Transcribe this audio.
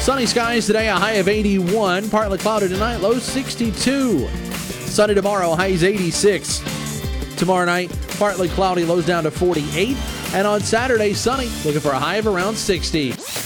Sunny skies today, a high of 81. Partly cloudy tonight, low 62. Sunny tomorrow, highs 86. Tomorrow night, partly cloudy, lows down to 48. And on Saturday, sunny, looking for a high of around 60.